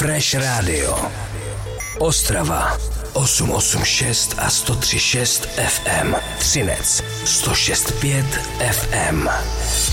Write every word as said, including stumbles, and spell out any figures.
Fresh Radio. Ostrava osm osm šest a sto tři šest F M. Třinec sto šest pět F M.